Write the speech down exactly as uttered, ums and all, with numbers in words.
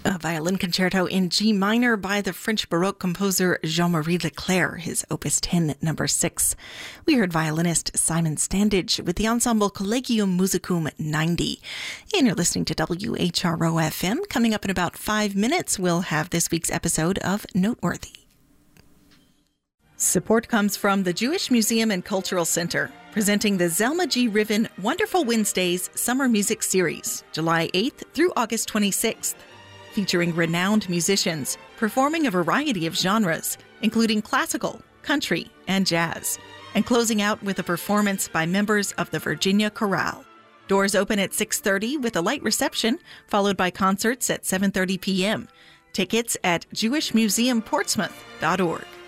A violin concerto in G minor by the French Baroque composer Jean-Marie Leclerc, his Opus ten, number six. We heard violinist Simon Standage with the ensemble Collegium Musicum ninety. And you're listening to W H R O F M. Coming up in about five minutes, we'll have this week's episode of Noteworthy. Support comes from the Jewish Museum and Cultural Center, presenting the Zelma G. Riven Wonderful Wednesdays Summer Music Series, July eighth through August twenty-sixth. Featuring renowned musicians performing a variety of genres, including classical, country, and jazz, and closing out with a performance by members of the Virginia Chorale. Doors open at six thirty with a light reception, followed by concerts at seven thirty p.m. Tickets at jewish museum portsmouth dot org.